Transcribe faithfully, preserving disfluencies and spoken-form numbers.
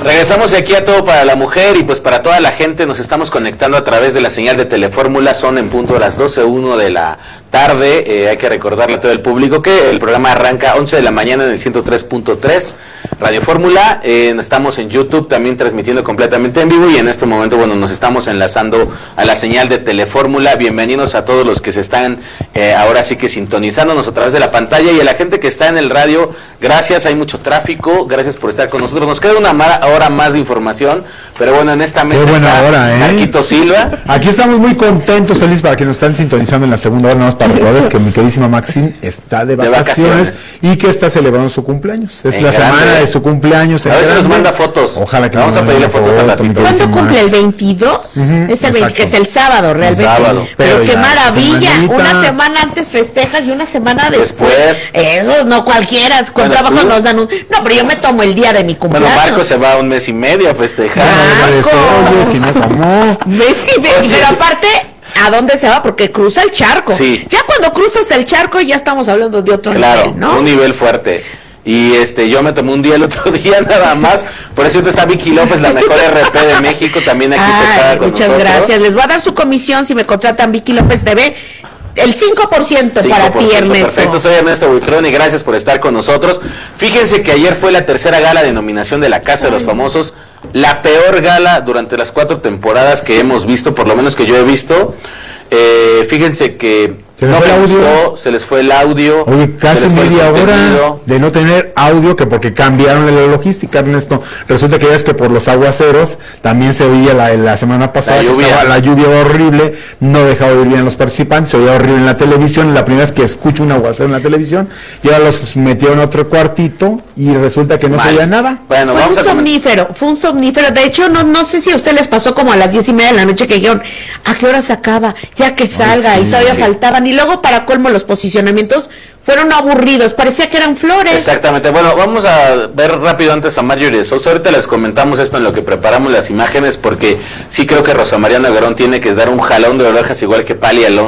Regresamos aquí a Todo para la Mujer y pues para toda la gente nos estamos conectando a través de la señal de Telefórmula. Son en punto de las doce uno de la tarde. Eh, hay que recordarle a todo el público que el programa arranca once de la mañana en el ciento tres punto tres Radio Fórmula. Eh, estamos en YouTube también transmitiendo completamente en vivo y en este momento, bueno, nos estamos enlazando a la señal de Telefórmula. Bienvenidos a todos los que se están eh, ahora sí que sintonizándonos a través de la pantalla y a la gente que está en el radio. Gracias, hay mucho tráfico. Gracias por estar con nosotros. Nos queda una hora más de información, pero bueno, en esta mesa Qué buena está hora, ¿eh? Marquito Silva. Aquí estamos muy contentos, felices para que nos están sintonizando en la segunda hora, nada más para recordarles que mi queridísima Maxine está de vacaciones, de vacaciones y que está celebrando su cumpleaños. Es en la grande. Semana de su cumpleaños. A ver si nos manda fotos. Ojalá que vamos a pedirle fotos foto, al ratito. ¿Cuándo cumple? ¿El veintidós? Uh-huh, es el veinte, que es el sábado realmente. El sábado. Pero, pero qué maravilla, una semana antes festejas y una semana después. después. Eso no cualquiera, con bueno, trabajo ¿tú? Nos dan un... No, pero yo me tomo el día de mi cumpleaños. Bueno, Marco se va un mes y medio a festejar. Oye, si no, ¿cómo? Mes y medio, pero aparte... ¿A dónde se va? Porque cruza el charco. Sí. Ya cuando cruzas el charco ya estamos hablando de otro claro, nivel, ¿no? un nivel fuerte. Y este, yo me tomé un día el otro día nada más. Por eso está Vicky López, la mejor R P de México, también aquí Ay, sentada con muchas nosotros. gracias. Les voy a dar su comisión si me contratan Vicky López T V. El cinco por ciento para ti, Ernesto. Perfecto, soy Ernesto Buitrón y gracias por estar con nosotros. Fíjense que ayer fue la tercera gala de nominación de la Casa de los Famosos, la peor gala durante las cuatro temporadas que hemos visto, por lo menos que yo he visto. Eh, fíjense que ¿Se no les me fue gustó, audio? se les fue el audio. Oye, casi media hora de no tener audio, que porque cambiaron la logística, Ernesto. Resulta que ya es que por los aguaceros también se oía la, la semana pasada, la lluvia. Que estaba la lluvia horrible, no dejaba oír bien a los participantes, se oía horrible en la televisión. La primera vez que escucho un aguacero en la televisión, y ahora los metieron a otro cuartito y resulta que no Mal. se oía nada. Bueno, fue vamos un a somnífero, fue un somnífero. De hecho, no no sé si a usted les pasó como a las diez y media de la noche que dijeron, ¿a qué hora se acaba? Ya que salga, Ay, sí, y todavía sí. faltaban. Y luego, para colmo, los posicionamientos fueron aburridos, parecía que eran flores. Exactamente. Bueno, vamos a ver rápido antes a Marjorie de Sousa. Ahorita les comentamos esto en lo que preparamos las imágenes, porque sí creo que Rosa María Noguerón tiene que dar un jalón de orejas igual que Pali Alonso.